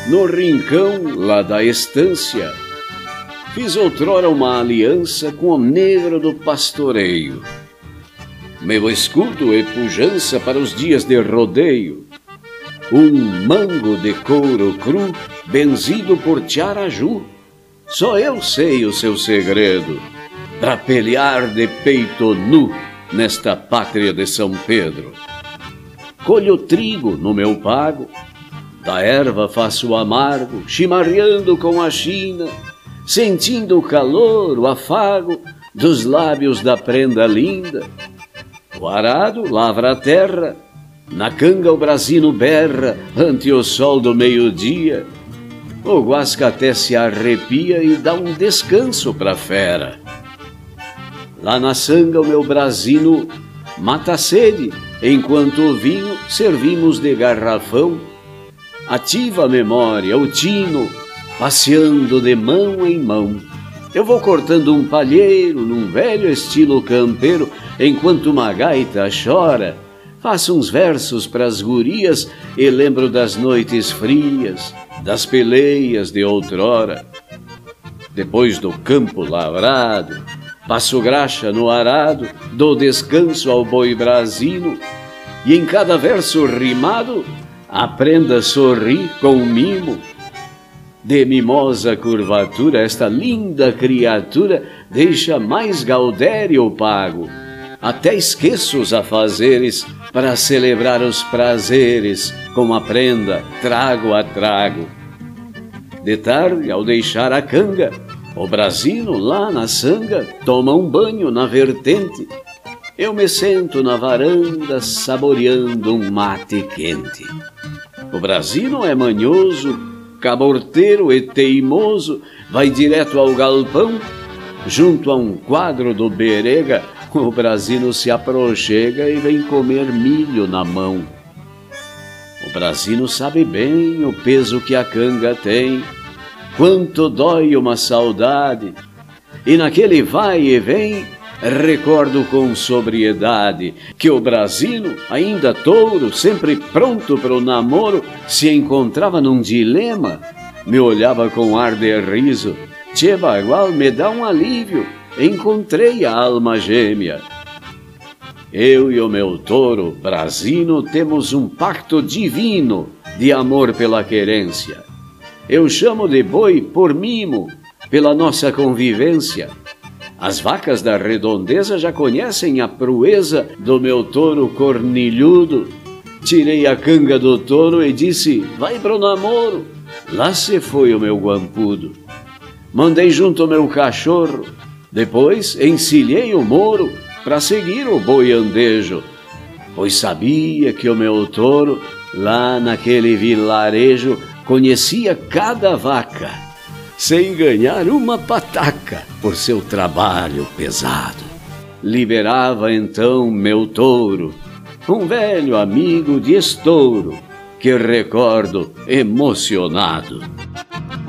no rincão lá da estância, fiz outrora uma aliança com o negro do pastoreio. Meu escudo e pujança para os dias de rodeio, um mango de couro cru benzido por Tiaraju. Só eu sei o seu segredo, pra pelear de peito nu nesta pátria de São Pedro. Colho trigo no meu pago, da erva faço o amargo, chimarreando com a China, sentindo o calor, o afago dos lábios da prenda linda. O arado lavra a terra, na canga o brasino berra ante o sol do meio-dia. O guasca até se arrepia e dá um descanso pra fera. Lá na sanga o meu brasino mata a sede, enquanto o vinho servimos de garrafão. Ativa a memória, o tino, passeando de mão em mão. Eu vou cortando um palheiro num velho estilo campeiro, enquanto uma gaita chora. Faço uns versos pras gurias e lembro das noites frias, das peleias de outrora. Depois do campo lavrado, passo graxa no arado, dou descanso ao boi brasino, e em cada verso rimado aprenda a sorrir com mimo. De mimosa curvatura, esta linda criatura deixa mais gaudério o pago. Até esqueço os afazeres para celebrar os prazeres, com a prenda, trago a trago. De tarde, ao deixar a canga, o brasino lá na sanga toma um banho na vertente. Eu me sento na varanda saboreando um mate quente. O brasino é manhoso, caborteiro e teimoso, vai direto ao galpão. Junto a um quadro do berega, o brasino se aproxega e vem comer milho na mão. O brasino sabe bem o peso que a canga tem, quanto dói uma saudade, e naquele vai e vem recordo com sobriedade que o brasino, ainda touro, sempre pronto para o namoro, se encontrava num dilema, me olhava com ar de riso. Tchê bagual, me dá um alívio, encontrei a alma gêmea. Eu e o meu touro brasino temos um pacto divino de amor pela querência. Eu chamo de boi por mimo, pela nossa convivência. As vacas da redondeza já conhecem a proeza do meu touro cornilhudo. Tirei a canga do touro e disse, vai pro namoro. Lá se foi o meu guampudo. Mandei junto o meu cachorro, depois encilhei o moro para seguir o boiandejo, pois sabia que o meu touro, lá naquele vilarejo, conhecia cada vaca, sem ganhar uma pataca por seu trabalho pesado. Liberava então meu touro, um velho amigo de estouro, que recordo emocionado.